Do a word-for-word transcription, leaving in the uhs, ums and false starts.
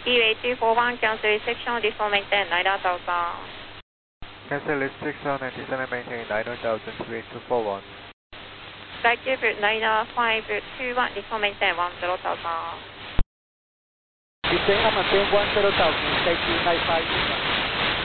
E A two four one, cancel restriction, default maintain nine thousand. Cancel restriction and descend maintain nine thousand three two four one. Flight Cube nine five two one, default maintain one zero thousand. Descend and maintain one zero thousand, safety nine five two one.